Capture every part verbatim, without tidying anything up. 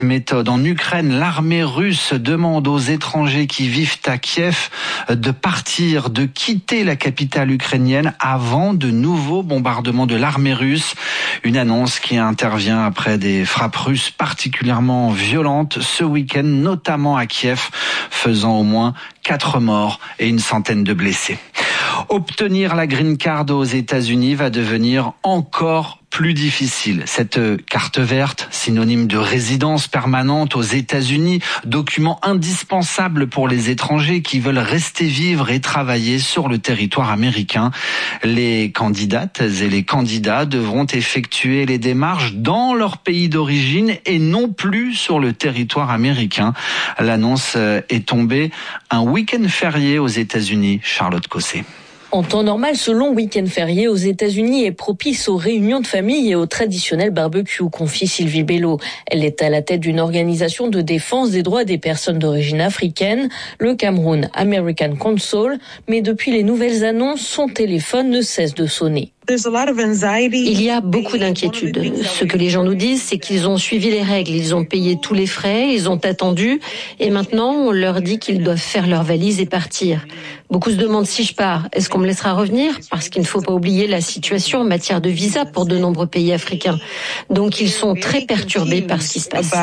Méthode. En Ukraine, l'armée russe demande aux étrangers qui vivent à Kiev de partir, de quitter la capitale ukrainienne avant de nouveaux bombardements de l'armée russe. Une annonce qui intervient après des frappes russes particulièrement violentes ce week-end, notamment à Kiev, faisant au moins quatre morts et une centaine de blessés. Obtenir la green card aux États-Unis va devenir encore plus difficile. Cette carte verte, synonyme de résidence permanente aux États-Unis, document indispensable pour les étrangers qui veulent rester vivre et travailler sur le territoire américain. Les candidates et les candidats devront effectuer les démarches dans leur pays d'origine et non plus sur le territoire américain. L'annonce est tombée un week-end férié aux États-Unis. Charlotte Cosset. En temps normal, ce long week-end férié aux États-Unis est propice aux réunions de famille et au traditionnel barbecue, confie Sylvie Bello. Elle est à la tête d'une organisation de défense des droits des personnes d'origine africaine, le Cameroun American Council, mais depuis les nouvelles annonces, son téléphone ne cesse de sonner. Il y a beaucoup d'inquiétudes. Ce que les gens nous disent, c'est qu'ils ont suivi les règles, ils ont payé tous les frais, ils ont attendu, et maintenant on leur dit qu'ils doivent faire leurs valises et partir. Beaucoup se demandent si je pars, est-ce qu'on me laissera revenir? Parce qu'il ne faut pas oublier la situation en matière de visa pour de nombreux pays africains. Donc ils sont très perturbés par ce qui se passe.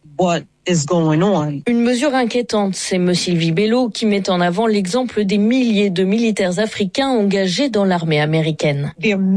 Une mesure inquiétante, c'est M. Sylvie Bello qui met en avant l'exemple des milliers de militaires africains engagés dans l'armée américaine.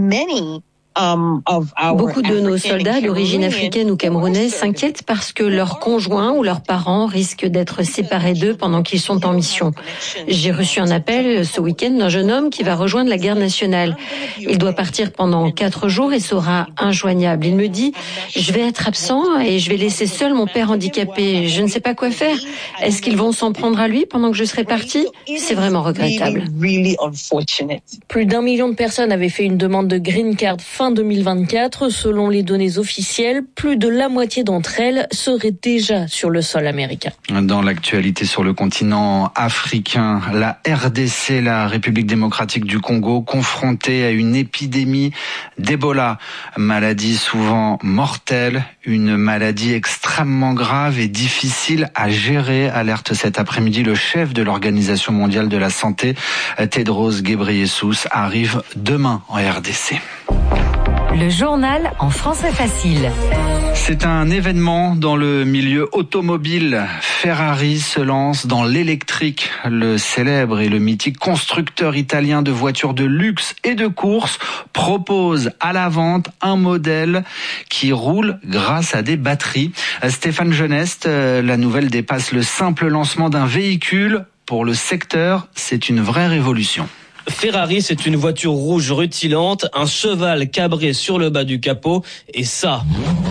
Beaucoup de nos soldats d'origine africaine ou camerounaise s'inquiètent parce que leurs conjoints ou leurs parents risquent d'être séparés d'eux pendant qu'ils sont en mission. J'ai reçu un appel ce week-end d'un jeune homme qui va rejoindre la garde nationale. Il doit partir pendant quatre jours et sera injoignable. Il me dit « Je vais être absent et je vais laisser seul mon père handicapé. Je ne sais pas quoi faire. Est-ce qu'ils vont s'en prendre à lui pendant que je serai partie ?» C'est vraiment regrettable. Plus d'un million de personnes avaient fait une demande de green card fin deux mille vingt-quatre. Selon les données officielles, plus de la moitié d'entre elles seraient déjà sur le sol américain. Dans l'actualité sur le continent africain, la R D C, la République démocratique du Congo, confrontée à une épidémie d'Ebola, maladie souvent mortelle, une maladie extrêmement grave et difficile à gérer, alerte cet après-midi le chef de l'Organisation mondiale de la santé, Tedros Ghebreyesus, arrive demain en R D C. Le journal en français facile. C'est un événement dans le milieu automobile. Ferrari se lance dans l'électrique. Le célèbre et le mythique constructeur italien de voitures de luxe et de course propose à la vente un modèle qui roule grâce à des batteries. Stéphane Genest, la nouvelle dépasse le simple lancement d'un véhicule. Pour le secteur, c'est une vraie révolution. Ferrari, c'est une voiture rouge rutilante, un cheval cabré sur le bas du capot, et ça...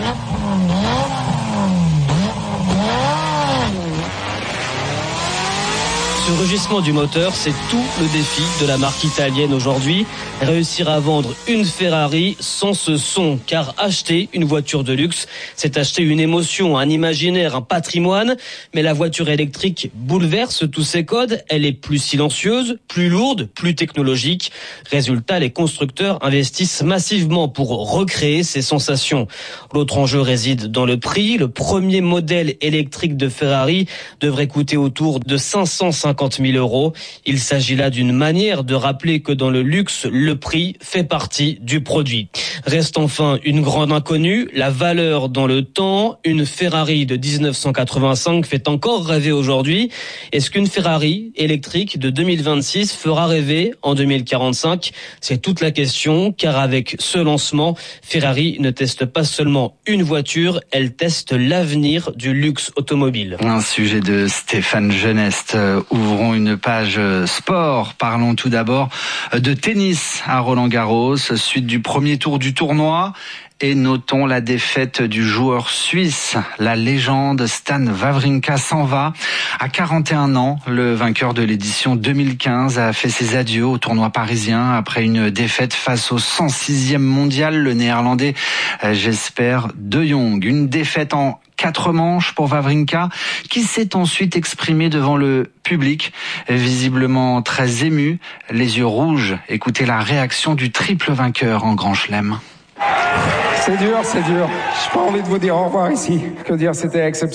Ce rugissement du moteur, c'est tout le défi de la marque italienne aujourd'hui. Réussir à vendre une Ferrari sans ce son. Car acheter une voiture de luxe, c'est acheter une émotion, un imaginaire, un patrimoine. Mais la voiture électrique bouleverse tous ces codes. Elle est plus silencieuse, plus lourde, plus technologique. Résultat, les constructeurs investissent massivement pour recréer ces sensations. L'autre enjeu réside dans le prix. Le premier modèle électrique de Ferrari devrait coûter autour de cinq cent cinquante mille euros. Il s'agit là d'une manière de rappeler que dans le luxe, le prix fait partie du produit. Reste enfin une grande inconnue, la valeur dans le temps. Une Ferrari de dix-neuf cent quatre-vingt-cinq fait encore rêver aujourd'hui. Est-ce qu'une Ferrari électrique de deux mille vingt-six fera rêver en deux mille quarante-cinq? C'est toute la question, car avec ce lancement, Ferrari ne teste pas seulement une voiture, elle teste l'avenir du luxe automobile. Un sujet de Stéphane Genest. Ouvrons une page sport. Parlons tout d'abord de tennis à Roland-Garros, suite du premier tour du tournoi. Et notons la défaite du joueur suisse. La légende Stan Wawrinka s'en va. À quarante et un ans, le vainqueur de l'édition deux mille quinze a fait ses adieux au tournoi parisien après une défaite face au cent sixième mondial, le néerlandais Jesper de Jong. Une défaite en quatre manches pour Wawrinka, qui s'est ensuite exprimé devant le public, visiblement très ému, les yeux rouges. Écoutez la réaction du triple vainqueur en Grand Chelem. C'est dur, c'est dur. J'ai pas envie de vous dire au revoir ici. Que dire, c'était exceptionnel.